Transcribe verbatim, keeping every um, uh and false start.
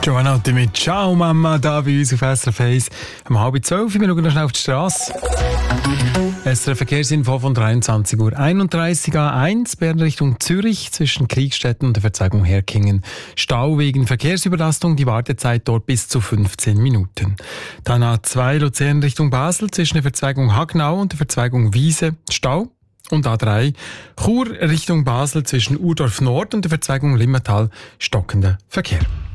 Giovanotti mit «Ciao Mama» da bei uns auf S R F eins. Um halb zwölf, wir schauen noch schnell auf die Straße. S R F Verkehrsinfo von dreiundzwanzig Uhr einunddreißig A eins, Bern Richtung Zürich, zwischen Kriegstetten und der Verzweigung Herkingen. Stau wegen Verkehrsüberlastung, die Wartezeit dort bis zu fünfzehn Minuten. Dann A zwei Luzern Richtung Basel, zwischen der Verzweigung Hagnau und der Verzweigung Wiese. Stau. Und A drei Chur Richtung Basel, zwischen Urdorf Nord und der Verzweigung Limmatal, stockender Verkehr.